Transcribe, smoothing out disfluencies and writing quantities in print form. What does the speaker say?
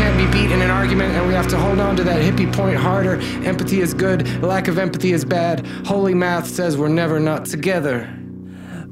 can't be beat in an argument, and we have to hold on to that hippie point harder. Empathy is good, lack of empathy is bad. Holy math says we're never not together.